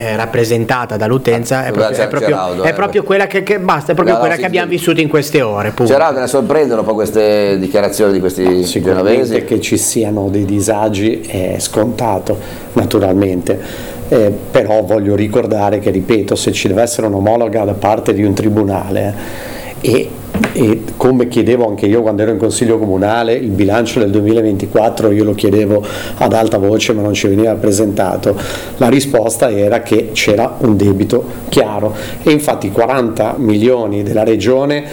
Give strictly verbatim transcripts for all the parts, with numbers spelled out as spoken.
rappresentata dall'utenza, è proprio, è proprio, Raudo, è proprio quella che, che basta, è proprio no, quella no, che sì, abbiamo sì. vissuto in queste ore. Gerardo, ne sorprendono un po' queste dichiarazioni di questi Sicuramente genovesi? che ci siano dei disagi è scontato, naturalmente, eh, però voglio ricordare che, ripeto, se ci deve essere un'omologa da parte di un tribunale e e come chiedevo anche io quando ero in consiglio comunale, il bilancio del duemilaventiquattro io lo chiedevo ad alta voce ma non ci veniva presentato, la risposta era che c'era un debito chiaro e infatti i quaranta milioni della regione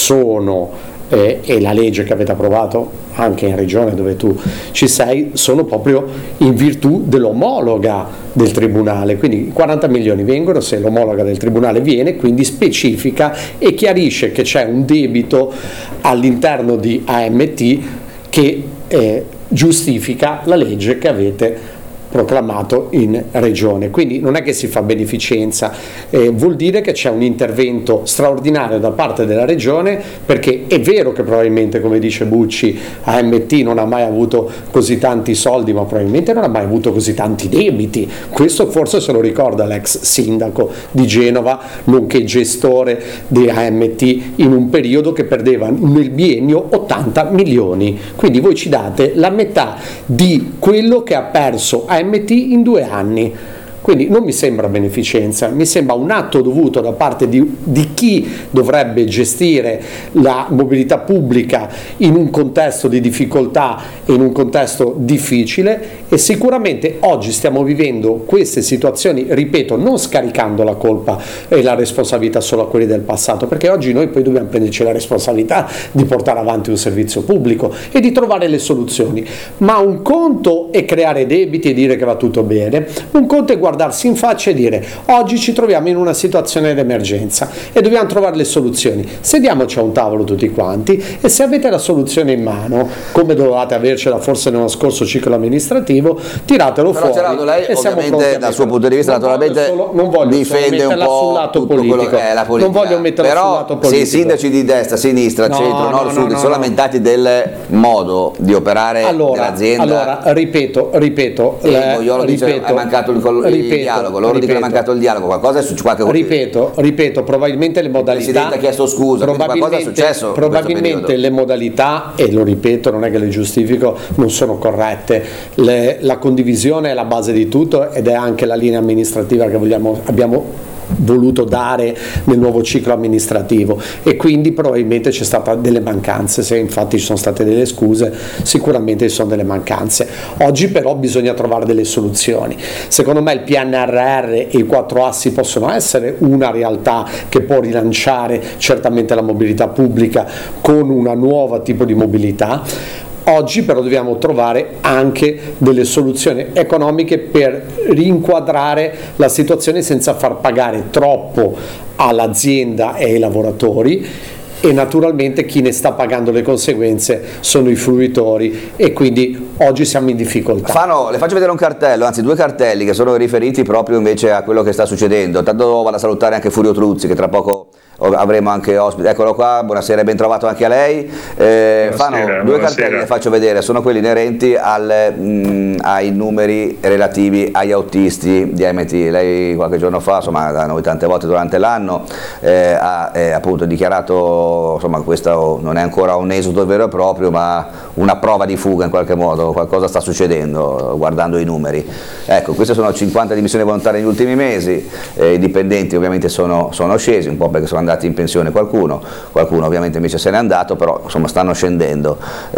sono eh, e la legge che avete approvato anche in regione dove tu ci sei sono proprio in virtù dell'omologa del tribunale, quindi i quaranta milioni vengono se l'omologa del tribunale viene, quindi specifica e chiarisce che c'è un debito all'interno di A M T che eh, giustifica la legge che avete proclamato in regione, quindi non è che si fa beneficenza, eh, vuol dire che c'è un intervento straordinario da parte della regione, perché è vero che probabilmente, come dice Bucci, A M T non ha mai avuto così tanti soldi, ma probabilmente non ha mai avuto così tanti debiti, questo forse se lo ricorda l'ex sindaco di Genova nonché gestore di A M T in un periodo che perdeva nel biennio ottanta milioni, quindi voi ci date la metà di quello che ha perso A M T in due anni. Quindi non mi sembra beneficenza, mi sembra un atto dovuto da parte di, di chi dovrebbe gestire la mobilità pubblica in un contesto di difficoltà e in un contesto difficile, e sicuramente oggi stiamo vivendo queste situazioni, ripeto, non scaricando la colpa e la responsabilità solo a quelli del passato, perché oggi noi poi dobbiamo prenderci la responsabilità di portare avanti un servizio pubblico e di trovare le soluzioni, ma un conto è creare debiti e dire che va tutto bene, un conto è guardare guardarsi in faccia e dire oggi ci troviamo in una situazione d'emergenza e dobbiamo trovare le soluzioni, sediamoci a un tavolo tutti quanti e se avete la soluzione in mano, come dovevate avercela forse nello scorso ciclo amministrativo, tiratelo però fuori. Gerardo, lei e siamo ovviamente dal suo punto di vista non naturalmente solo, non voglio difende un po' sul lato tutto politico, quello che è la politica, non voglio metterla però sul lato politico. se i sindaci di destra, sinistra, No, centro, no, nord, no, sud no, sono no. lamentati del modo di operare allora, dell'azienda, allora ripeto ripeto e le, Moiolo dice ripeto, è mancato il, il ripeto, dialogo, loro dicono è mancato il dialogo, qualcosa è successo, qualche ripeto ripeto probabilmente le modalità, il Presidente ha chiesto scusa, qualcosa è successo probabilmente le modalità, e lo ripeto, non è che le giustifico, non sono corrette, le, la condivisione è la base di tutto ed è anche la linea amministrativa che vogliamo, abbiamo voluto dare nel nuovo ciclo amministrativo, e quindi probabilmente c'è stata delle mancanze, se infatti ci sono state delle scuse sicuramente ci sono delle mancanze. Oggi però bisogna trovare delle soluzioni, secondo me il P N R R e i quattro assi possono essere una realtà che può rilanciare certamente la mobilità pubblica con una nuova tipo di mobilità. Oggi però dobbiamo trovare anche delle soluzioni economiche per rinquadrare la situazione senza far pagare troppo all'azienda e ai lavoratori, e naturalmente chi ne sta pagando le conseguenze sono i fruitori, e quindi oggi siamo in difficoltà. Fano, le faccio vedere un cartello, anzi due cartelli che sono riferiti proprio invece a quello che sta succedendo. Tanto vado a salutare anche Furio Truzzi, che tra poco avremo anche ospite. Eccolo qua, buonasera, ben trovato anche a lei. Eh, Fano, due buonasera. Cartelli le faccio vedere, sono quelli inerenti al, mh, ai numeri relativi agli autisti di A M T. Lei qualche giorno fa, insomma, da noi tante volte durante l'anno, eh, ha eh, appunto dichiarato, insomma, questo non è ancora un esodo vero e proprio, ma una prova di fuga in qualche modo, qualcosa sta succedendo guardando i numeri. Ecco, queste sono cinquanta dimissioni volontarie negli ultimi mesi, eh, i dipendenti ovviamente sono, sono scesi, un po' perché sono andati in pensione qualcuno, qualcuno ovviamente invece se n'è andato, però insomma stanno scendendo.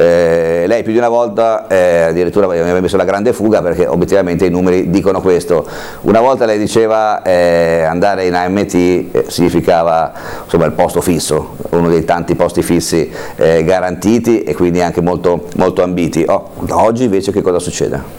Eh, lei più di una volta eh, addirittura mi aveva messo la grande fuga, perché obiettivamente i numeri dicono questo. Una volta lei diceva eh, andare in A M T eh, significava insomma il posto fisso, uno dei tanti posti fissi eh, garantiti e quindi anche molto, molto ambiti. Oh, oggi invece che cosa succede?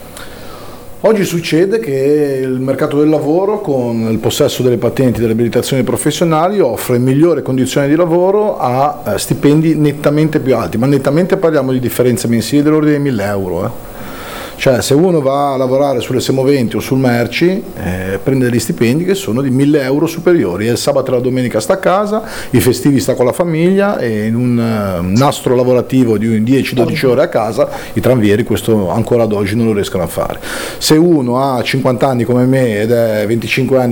Oggi succede che il mercato del lavoro, con il possesso delle patenti delle abilitazioni professionali, offre migliori condizioni di lavoro a eh, stipendi nettamente più alti, ma nettamente parliamo di differenze mensili dell'ordine di mille euro. Eh. Cioè se uno va a lavorare sulle semoventi o sul merci eh, prende degli stipendi che sono di mille euro superiori, e il sabato e la domenica sta a casa, i festivi sta con la famiglia, e in un uh, nastro lavorativo di dieci dodici ore a casa i tranvieri questo ancora ad oggi non lo riescono a fare. Se uno ha cinquanta anni come me ed è venticinque anni